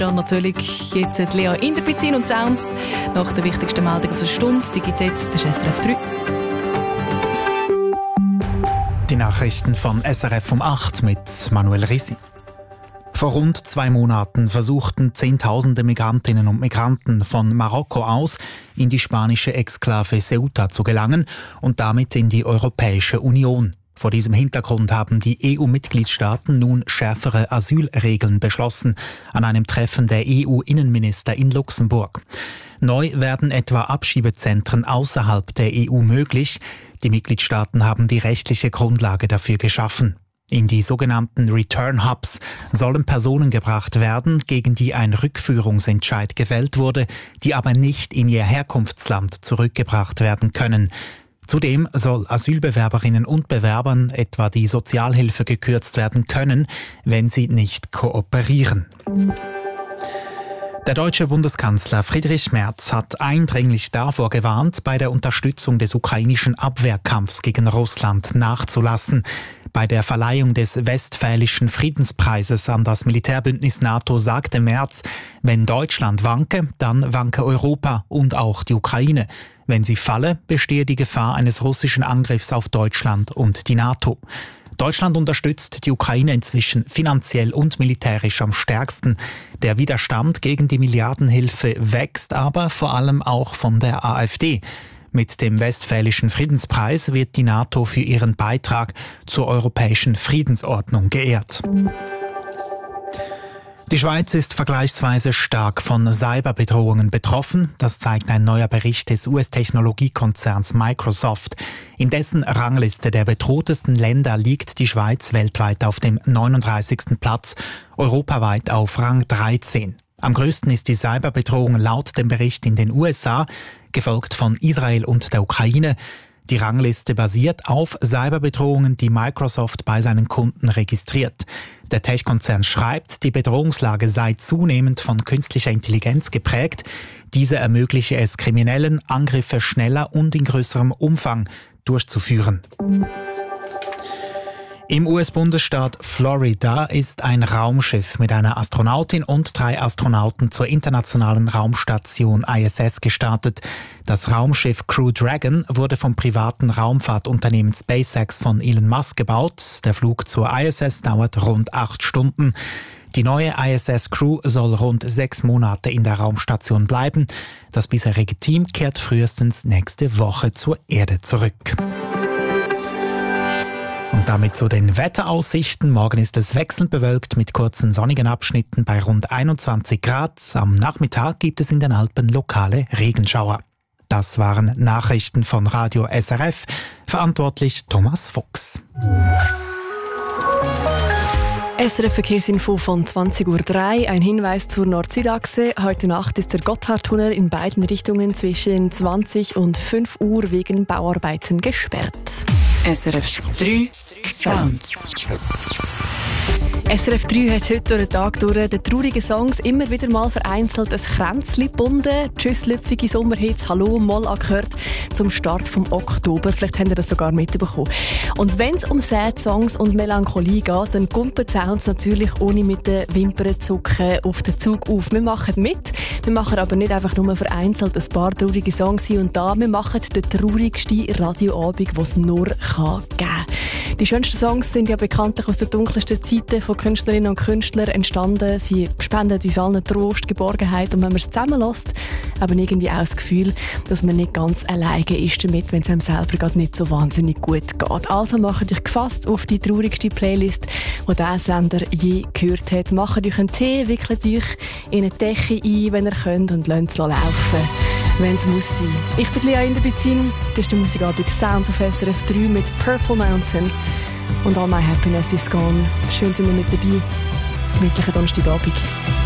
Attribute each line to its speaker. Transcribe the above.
Speaker 1: Und natürlich jetzt Lea Inderbizin und Sounds. Nach der wichtigsten Meldung auf der Stunde, die gibt es jetzt, das ist SRF 3.
Speaker 2: Die Nachrichten von SRF um 8 mit Manuel Rissi. Vor rund 2 Monaten versuchten Zehntausende Migrantinnen und Migranten von Marokko aus in die spanische Exklave Ceuta zu gelangen und damit in die Europäische Union. Vor diesem Hintergrund haben die EU-Mitgliedstaaten nun schärfere Asylregeln beschlossen an einem Treffen der EU-Innenminister in Luxemburg. Neu werden etwa Abschiebezentren außerhalb der EU möglich. Die Mitgliedstaaten haben die rechtliche Grundlage dafür geschaffen. In die sogenannten Return Hubs sollen Personen gebracht werden, gegen die ein Rückführungsentscheid gefällt wurde, die aber nicht in ihr Herkunftsland zurückgebracht werden können. Zudem soll Asylbewerberinnen und Bewerbern etwa die Sozialhilfe gekürzt werden können, wenn sie nicht kooperieren. Der deutsche Bundeskanzler Friedrich Merz hat eindringlich davor gewarnt, bei der Unterstützung des ukrainischen Abwehrkampfs gegen Russland nachzulassen. Bei der Verleihung des Westfälischen Friedenspreises an das Militärbündnis NATO sagte Merz, wenn Deutschland wanke, dann wanke Europa und auch die Ukraine. Wenn sie falle, bestehe die Gefahr eines russischen Angriffs auf Deutschland und die NATO. Deutschland unterstützt die Ukraine inzwischen finanziell und militärisch am stärksten. Der Widerstand gegen die Milliardenhilfe wächst aber vor allem auch von der AfD. Mit dem Westfälischen Friedenspreis wird die NATO für ihren Beitrag zur europäischen Friedensordnung geehrt. Die Schweiz ist vergleichsweise stark von Cyberbedrohungen betroffen. Das zeigt ein neuer Bericht des US-Technologiekonzerns Microsoft. In dessen Rangliste der bedrohtesten Länder liegt die Schweiz weltweit auf dem 39. Platz, europaweit auf Rang 13. Am größten ist die Cyberbedrohung laut dem Bericht in den USA, gefolgt von Israel und der Ukraine. Die Rangliste basiert auf Cyberbedrohungen, die Microsoft bei seinen Kunden registriert. Der Tech-Konzern schreibt, die Bedrohungslage sei zunehmend von künstlicher Intelligenz geprägt. Diese ermögliche es Kriminellen, Angriffe schneller und in größerem Umfang durchzuführen. Im US-Bundesstaat Florida ist ein Raumschiff mit einer Astronautin und 3 Astronauten zur internationalen Raumstation ISS gestartet. Das Raumschiff Crew Dragon wurde vom privaten Raumfahrtunternehmen SpaceX von Elon Musk gebaut. Der Flug zur ISS dauert rund 8 Stunden. Die neue ISS-Crew soll rund 6 Monate in der Raumstation bleiben. Das bisherige Team kehrt frühestens nächste Woche zur Erde zurück. Und damit zu den Wetteraussichten. Morgen ist es wechselnd bewölkt mit kurzen sonnigen Abschnitten bei rund 21 Grad. Am Nachmittag gibt es in den Alpen lokale Regenschauer. Das waren Nachrichten von Radio SRF. Verantwortlich Thomas Fuchs.
Speaker 3: SRF Verkehrsinfo von 20.03 Uhr. Ein Hinweis zur Nord-Süd-Achse. Heute Nacht ist der Gotthardtunnel in beiden Richtungen zwischen 20 und 5 Uhr wegen Bauarbeiten gesperrt.
Speaker 4: SRF 3 Sounds.
Speaker 3: SRF 3 hat heute durch den Tag durch den traurigen Songs immer wieder mal vereinzelt ein Kränzchen gebunden. Tschüss, lüpfige Sommerhits, Hallo, Moll angehört zum Start vom Oktober. Vielleicht habt ihr das sogar mitbekommen. Und wenn es um Sad Songs und Melancholie geht, dann kumpeln die Sounds natürlich ohne mit den Wimpern zucken auf den Zug auf. Wir machen mit, wir machen aber nicht einfach nur vereinzelt ein paar traurige Songs hier und da. Wir machen den traurigsten Radioabend, den es nur geben kann. Die schönsten Songs sind ja bekanntlich aus den dunkelsten Zeiten von Künstlerinnen und Künstlern entstanden. Sie spenden uns allen Trost, Geborgenheit und wenn man es zusammenlässt, aber irgendwie auch das Gefühl, dass man nicht ganz alleine ist damit, wenn es einem selber gerade nicht so wahnsinnig gut geht. Also macht euch gefasst auf die traurigste Playlist, die dieser Sender je gehört hat. Macht euch einen Tee, wickelt euch in eine Decke ein, wenn ihr könnt und lasst es laufen, wenn es muss sein. Ich bin Lea Inderbizin, das ist der Musikabend Sounds auf SRF 3 mit Purple Mountain und All My Happiness Is Gone. Schön sind ihr mit dabei. Gemütlichen Donnerstagabend.